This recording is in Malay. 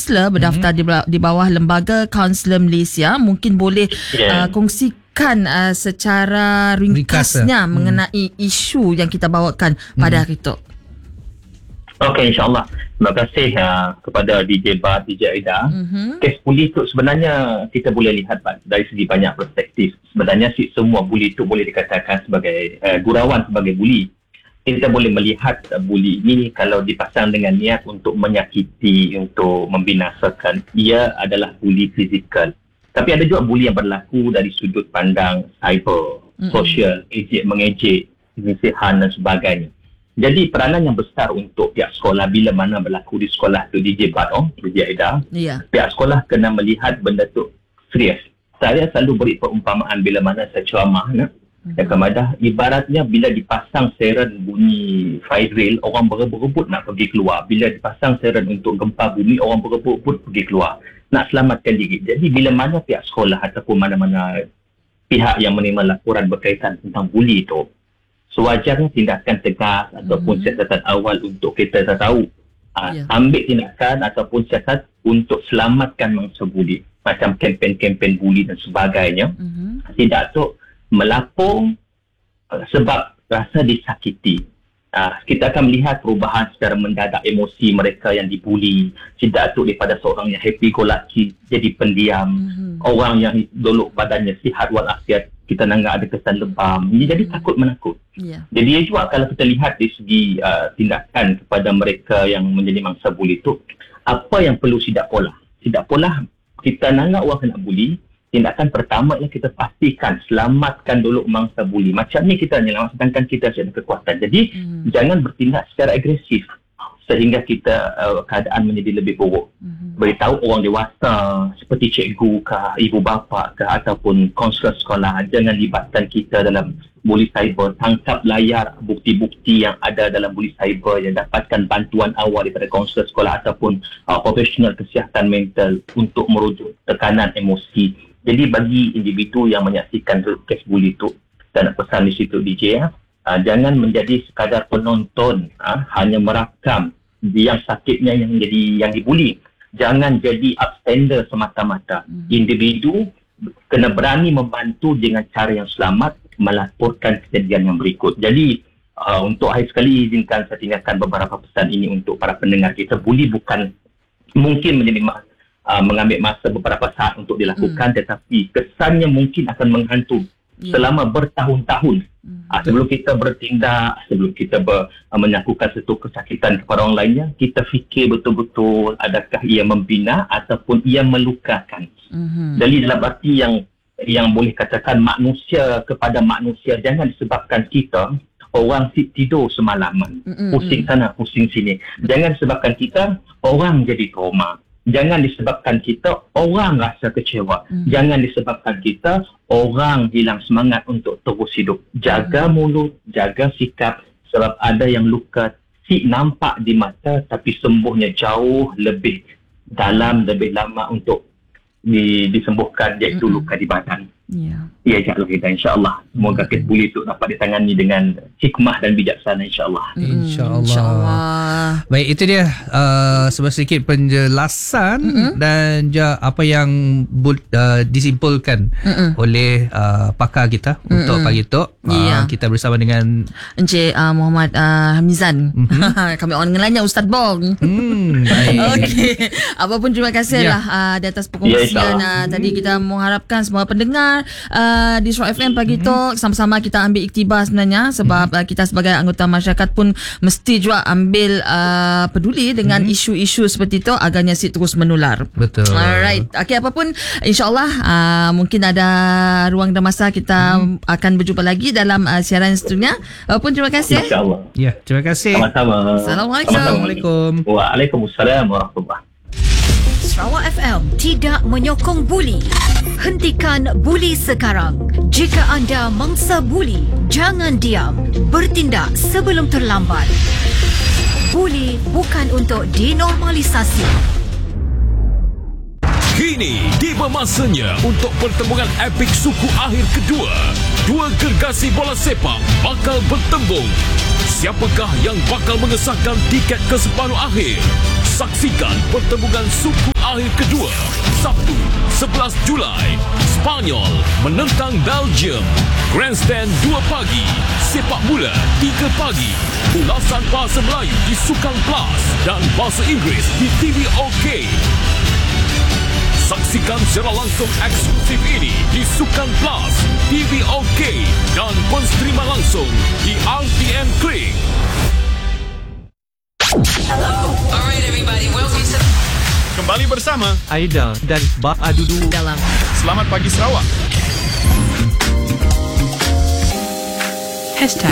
kaunselor berdaftar di bawah Lembaga Kaunselor Malaysia. Mungkin boleh kongsikan secara ringkasnya mengenai isu yang kita bawakan pada hari itu. Okey, insyaAllah. Terima kasih kepada DJ Bar, DJ Aida. Kes buli itu sebenarnya kita boleh lihat dari segi banyak perspektif. Sebenarnya semua buli itu boleh dikatakan sebagai gurauan sebagai buli. Kita boleh melihat buli ini kalau dipasang dengan niat untuk menyakiti, untuk membinasakan, ia adalah buli fizikal. Tapi ada juga buli yang berlaku dari sudut pandang cyber, sosial, ejek-mengejek, nasihat dan sebagainya. Jadi peranan yang besar untuk pihak sekolah bila mana berlaku di sekolah tu DJ Badong, DJ Aida, pihak sekolah kena melihat benda tu serius. Saya selalu beri perumpamaan bila mana saya ceramah dan kemudian ibaratnya bila dipasang siren bunyi fire drill, orang berebut-rebut nak pergi keluar. Bila dipasang siren untuk gempa bumi, orang berebut-rebut pergi keluar nak selamatkan diri. Jadi bila mana pihak sekolah ataupun mana-mana pihak yang menerima laporan berkaitan tentang buli itu, sewajarnya tindakan tegas ataupun siasatan awal untuk kita tahu ambil tindakan ataupun siasat untuk selamatkan mangsa buli, macam kempen-kempen buli dan sebagainya. Tidak tu melapor sebab rasa disakiti. Kita akan melihat perubahan secara mendadak emosi mereka yang dibuli. Tidak tu daripada seorang yang happy go lucky jadi pendiam, orang yang dulu badannya sihat walafiat kita nanggap ada kesan lebam, jadi takut menakut. Jadi juga kalau kita lihat di segi tindakan kepada mereka yang menjadi mangsa buli itu, apa yang perlu sidak pola kita nanggap orang kena buli. Tindakan pertama ialah kita pastikan selamatkan dulu mangsa buli. Macam ni kita menyelamatkan, sedangkan kita ada kekuatan. Jadi jangan bertindak secara agresif sehingga kita keadaan menjadi lebih buruk. Beritahu orang dewasa seperti cikgu ke, ibu bapa ke ataupun kaunselor sekolah, jangan libatkan kita dalam buli cyber. Tangkap layar bukti-bukti yang ada dalam buli cyber, yang dapatkan bantuan awal daripada kaunselor sekolah ataupun profesional kesihatan mental untuk merujuk tekanan emosi. Jadi bagi individu yang menyaksikan kes buli itu, dan pesan di situ DJ, jangan menjadi sekadar penonton, hanya merakam yang sakitnya yang dibuli. Jangan jadi upstander semata-mata. Individu kena berani membantu dengan cara yang selamat melaporkan kejadian yang berikut. Jadi untuk hari sekali izinkan saya tinggalkan beberapa pesan ini untuk para pendengar kita. Buli bukan mungkin mengambil masa beberapa saat untuk dilakukan, tetapi kesannya mungkin akan menghantu selama bertahun-tahun. Sebelum kita bertindak, sebelum kita menyangkukan satu kesakitan kepada orang lainnya, kita fikir betul-betul adakah ia membina ataupun ia melukakan. Jadi dalam arti yang boleh katakan manusia kepada manusia, jangan disebabkan kita orang tidur semalaman, pusing sana, pusing sini. Jangan disebabkan kita orang jadi trauma. Jangan disebabkan kita orang rasa kecewa. Jangan disebabkan kita orang hilang semangat untuk terus hidup. Jaga mulut, jaga sikap, sebab ada yang luka nampak di mata tapi sembuhnya jauh lebih dalam, lebih lama untuk disembuhkan, iaitu luka di badan. Ya, kita insya-Allah semoga kes buli itu dapat ditangani dengan hikmah dan bijaksana insya-Allah. Insya-Allah. Baik, itu dia sedikit penjelasan dan apa yang disimpulkan oleh pakar kita untuk pagi itu. Kita bersama dengan Encik Muhammad Hamizan. Kami orang dengannya Ustaz Bong. Baik. Okey. Apapun terima kasihlah di atas perkongsian. Tadi kita mengharapkan semua pendengar di Suara FM pagi tu sama-sama kita ambil iktibar sebenarnya, sebab kita sebagai anggota masyarakat pun mesti juga ambil peduli dengan isu-isu seperti itu agarnya terus menular. Betul. Alright. Okey, apapun insya-Allah mungkin ada ruang dan masa kita akan berjumpa lagi dalam siaran seterusnya. Apapun terima kasih. Insya-Allah. Ya, terima kasih. Sama-sama. Assalamualaikum. Waalaikumsalam warahmatullahi. Sarawak FM tidak menyokong buli. Hentikan buli sekarang. Jika anda mangsa buli, jangan diam. Bertindak sebelum terlambat. Buli bukan untuk dinormalisasi. Kini tiba masanya untuk pertembungan epik suku akhir kedua. Dua gergasi bola sepak bakal bertembung. Siapakah yang bakal mengesahkan tiket ke separuh akhir? Saksikan pertembungan suku akhir kedua. Sabtu 11 Julai, Spanyol menentang Belgium. Grandstand 2 pagi, sepak bola 3 pagi. Ulasan bahasa Melayu di Sukan Plus dan bahasa Inggeris di TV OK. Saksikan secara langsung eksklusif ini di Sukan Plus, TV OK dan penstreaman langsung di RTM Klik. Hello. Alright everybody, welcome to... Kembali bersama Aida dan Ba Adudu dalam Selamat Pagi Sarawak.